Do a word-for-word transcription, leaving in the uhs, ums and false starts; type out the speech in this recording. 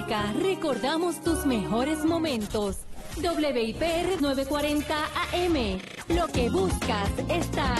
música, recordamos tus mejores momentos. W I P R novecientos cuarenta A M. Lo que buscas está